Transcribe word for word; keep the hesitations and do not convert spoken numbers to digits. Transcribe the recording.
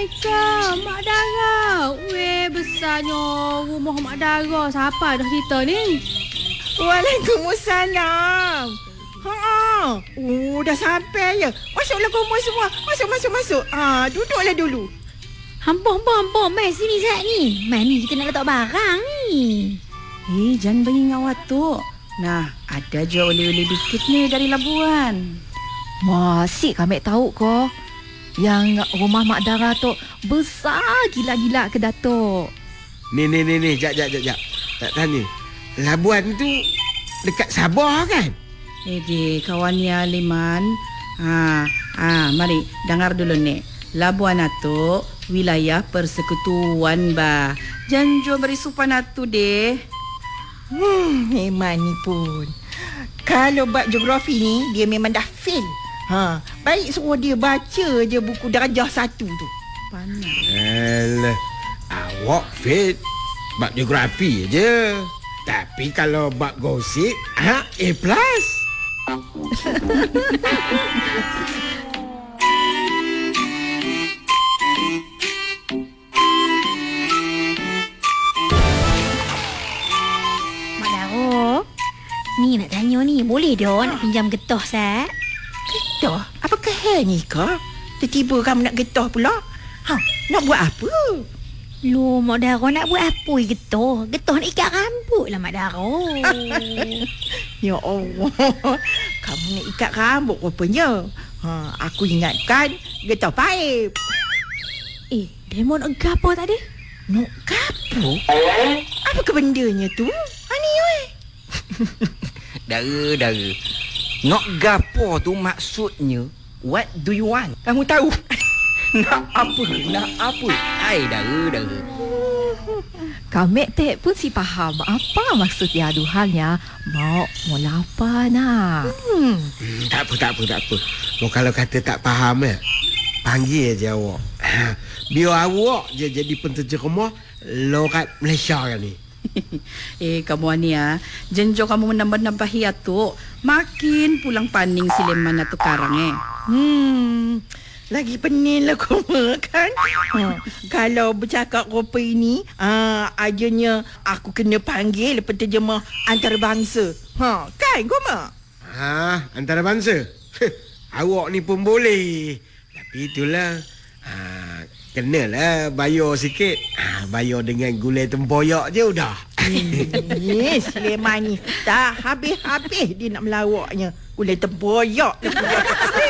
Assalamualaikum, Mak Dara. Weh, besarnya rumah Mak Dara. Siapa dah cerita ni? Waalaikumsalam. Ha. Oh, dah sampai ya. Masuklah kumpulan semua. Masuk, masuk, masuk. Ah, duduklah dulu. Hampa, hampa, hampa. Mai sini Zat ni. Mai ni kita nak letak barang ni. Eh, jangan bagi ngawat tu. Nah, ada je oleh-oleh dikit ni dari Labuan. Masih kami tahu ko. Yang rumah Mak Dara tu besar gila-gila ke Datuk. Ni, ni, ni, ni. Jap, jap, jap, jap. Tak tanya. Labuan tu dekat Sabah kan? Eh, di kawannya Liman. Ha, ha, mari dengar dulu ni. Labuan itu wilayah persekutuan ba. Janjo beri supan atu deh. Hmm, memang ni pun. Kalau bab geografi ni, dia memang dah fail. Ha, baik suruh dia baca je buku darjah satu tu. Panas. Alah, awak fit bab geografi je. Tapi kalau bab gosip, ha, A plus. Mak Dara. Ni nak tanya ni. Boleh dah nak pinjam getah Zat? Getah? Apakah hal ni kau? Tiba-tiba kamu nak getah pula? Ha, nak buat apa? Loh, Mak Dara nak buat apa getah? Getah nak ikat rambut lah Mak Dara. Ya Allah. Kamu nak ikat rambut rupanya. Ha, aku ingatkan getah paip. Eh, demo nak gapo tadi? Nak gapo? Apa kebendanya tu? Ha ni oi. Dara, dara. Nak gapo tu maksudnya what do you want? Kamu tahu? Nak apa? Nak apa? Hai dara, dara. Kami tak pun si faham apa maksud dia adu halnya. Mau mau apa nak? Hmm. Hmm, tak apa, tak apa, tak apa. Mau kalau kata tak faham eh, panggil je awak. Ha, biar awak je jadi penterjemah lorat Malaysia kan ni. Eh, kamu ni ya. Janjo kamu menambah-nambahi atu. Makin pulang paning si Leman atu karang eh. Hmm. Lagi pening lah kau kan? Ha, kalau bercakap rupa ini, ah, ajanya aku kena panggil penterjemah antarabangsa. Ha, kan kau mak? Ha, antarabangsa. Awak ni pun boleh. Tapi itulah, ha, kenalah bayar sikit. Ha, bayar dengan gulai tempoyak je udah. Yes, Sulaiman ni dah habis-habis dia nak melawaknya. Gulai tempoyak.